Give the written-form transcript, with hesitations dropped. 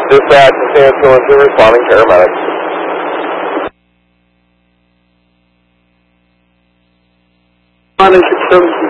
Dispatch to San Antonio, responding paramedics. Monitor 17